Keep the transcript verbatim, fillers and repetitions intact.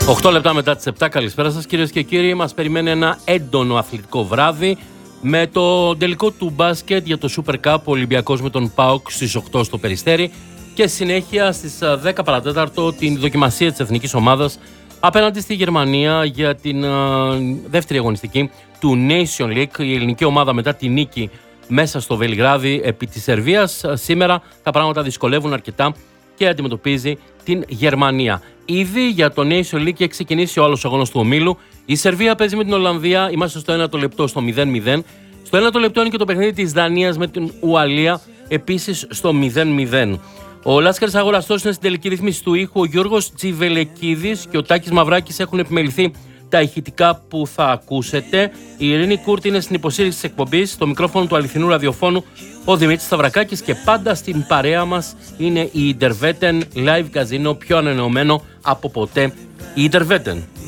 οκτώ λεπτά μετά τις επτά, καλησπέρα σας κυρίες και κύριοι. Μας περιμένει ένα έντονο αθλητικό βράδυ με το τελικό του μπάσκετ για το Super Cup, ο Ολυμπιακός με τον ΠΑΟΚ στις οκτώ στο Περιστέρι και συνέχεια στις δέκα παρά τέταρτο την δοκιμασία της εθνικής ομάδας απέναντι στη Γερμανία για την uh, δεύτερη αγωνιστική του Nation League. Η ελληνική ομάδα μετά τη νίκη μέσα στο Βελιγράδι επί της Σερβίας, σήμερα τα πράγματα δυσκολεύουν αρκετά και αντιμετωπίζει την Γερμανία. Ήδη για το Nation League έχει ξεκινήσει ο άλλος αγώνας του ομίλου. Η Σερβία παίζει με την Ολλανδία, είμαστε στο ένατο λεπτό στο μηδέν μηδέν. Στο ένατο λεπτό είναι και το παιχνίδι της Δανίας με την Ουαλία, επίσης στο μηδέν μηδέν. Ο Λάσκαρης Αγοραστός είναι στην τελική ρύθμιση του ήχου, ο Γιώργος Τσιβελεκίδης και ο Τάκης Μαυράκης έχουν επιμεληθεί τα ηχητικά που θα ακούσετε. Η Ειρήνη Κούρτη είναι στην υποστήριξη της εκπομπής, στο μικρόφωνο του αληθινού ραδιοφώνου ο Δημήτρης Σταυρακάκης και πάντα στην παρέα μας είναι η Interveten Live Casino, πιο ανανεωμένο από ποτέ η Interveten.